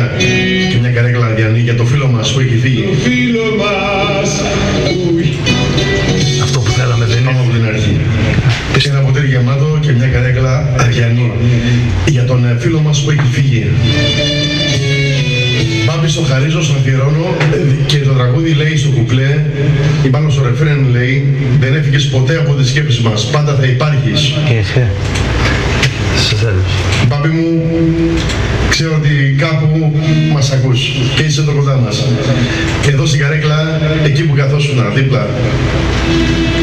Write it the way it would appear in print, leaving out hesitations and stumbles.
και μια καρέκλα αδιανή για το φίλο μας που έχει φύγει. Το φίλο μας. Αυτό που θέλαμε δεν είναι. Πάμε από την αρχή. Ένα ποτήρι γεμάτο και μια καρέκλα αδιανή για τον φίλο μας που έχει φύγει. Μπάμπη στο χαρίζω, στον αφιερώνω και το τραγούδι λέει στο κουπλέ ή πάνω στο ρεφρέν λέει δεν έφυγες ποτέ από τις σκέψεις μας, πάντα θα υπάρχεις. Σε θέλω. Μπάμπη μου, ξέρω ότι κάπου μας ακούς και είσαι εδώ κοντά μας. Εδώ στην καρέκλα, εκεί που καθόσουνα δίπλα.